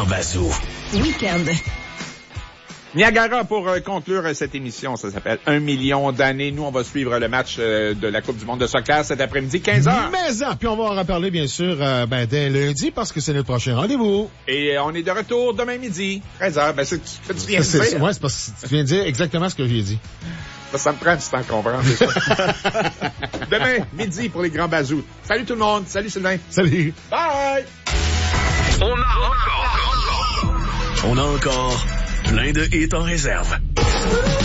bazou. Week-end. Niagara, pour conclure cette émission, ça s'appelle 1 million d'années. Nous, on va suivre le match de la Coupe du monde de soccer cet après-midi, 15h. Mais puis on va en reparler, bien sûr, dès lundi, parce que c'est notre prochain rendez-vous. Et on est de retour demain midi, 13h. Ben, c'est ce que tu viens de dire. Ouais, c'est parce que tu viens de dire exactement ce que j'ai dit. Ça me prend du temps à comprendre, c'est ça. Demain, midi, pour les grands bazous. Salut tout le monde. Salut Sylvain. Salut. Bye! On a encore plein de hits en réserve.